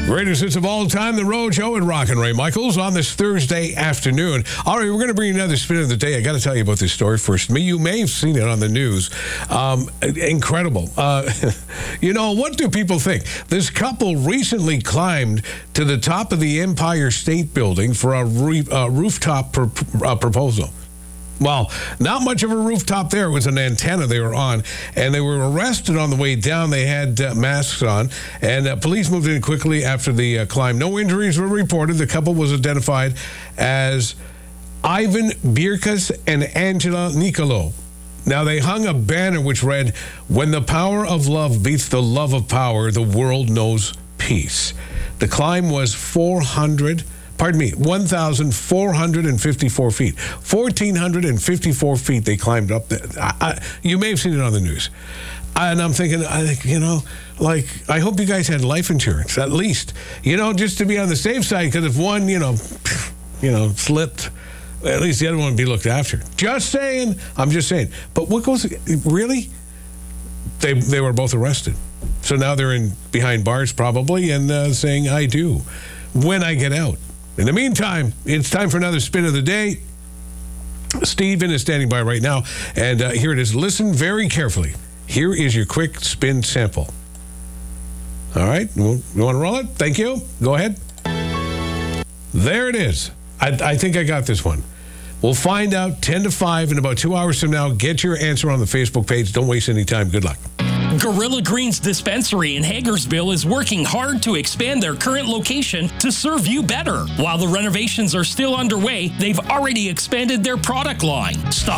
Greatest hits of all time, The Rhode Show and Rockin' Ray Michaels on this Thursday afternoon. All right, we're going to bring another spin of the day. I got to tell you about this story first. You may have seen it on the news. Incredible. You know, what do people think? This couple recently climbed to the top of the Empire State Building for a rooftop proposal. Well, not much of a rooftop there. It was an antenna they were on, and they were arrested on the way down. They had masks on, and police moved in quickly after the climb. No injuries were reported. The couple was identified as Ivan Birkas and Angela Nicolo. Now, they hung a banner which read, "When the power of love beats the love of power, the world knows peace." The climb was 1,454 feet. 1,454 feet they climbed up. You may have seen it on the news. And I'm thinking, I hope you guys had life insurance, at least. Just to be on the safe side, because if one, slipped, at least the other one would be looked after. Just saying. I'm just saying. But what goes, really? They were both arrested. So now they're behind bars probably and saying, I do, when I get out. In the meantime, it's time for another spin of the day. Steven is standing by right now, and here it is. Listen very carefully. Here is your quick spin sample. All right, you want to roll it? Thank you. Go ahead. There it is. I think I got this one. We'll find out 10 to 5 in about 2 hours from now. Get your answer on the Facebook page. Don't waste any time. Good luck. Gorilla Greens Dispensary in Hagersville is working hard to expand their current location to serve you better. While the renovations are still underway, they've already expanded their product line. Stop